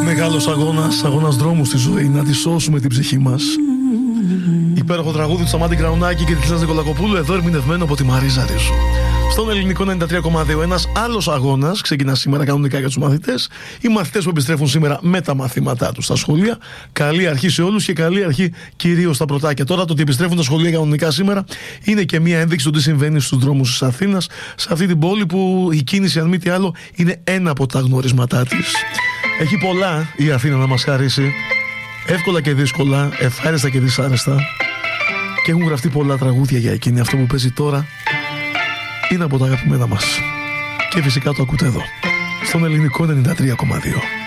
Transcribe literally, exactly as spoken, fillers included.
μεγάλος αγώνας, αγώνας δρόμου στη ζωή, να τη σώσουμε την ψυχή μας. Υπέροχο τραγούδι του Σταμάτη Κραουνάκη και της Λάζας Νικολακοπούλου, εδώ ερμηνευμένο από τη Μαρίζα Ρίζου. Στον ελληνικό ενενήντα τρία κόμμα δύο, ένας άλλος αγώνας ξεκινά σήμερα κανονικά για τους μαθητές. Οι μαθητές που επιστρέφουν σήμερα με τα μαθήματά τους στα σχολεία. Καλή αρχή σε όλους και καλή αρχή κυρίως στα πρωτάκια. Τώρα το ότι επιστρέφουν τα σχολεία κανονικά σήμερα είναι και μια ένδειξη του τι συμβαίνει στους δρόμους της Αθήνας, σε αυτή την πόλη που η κίνηση, αν μη τι άλλο, είναι ένα από τα γνωρίσματά της. Έχει πολλά η Αθήνα να μας χαρίσει. Εύκολα και δύσκολα, ευχάριστα και δυσάρεστα. Και έχουν γραφτεί πολλά τραγούδια για εκείνη. Αυτό που παίζει τώρα είναι από τα αγαπημένα μας. Και φυσικά το ακούτε εδώ, στον ελληνικό ενενήντα τρία κόμμα δύο.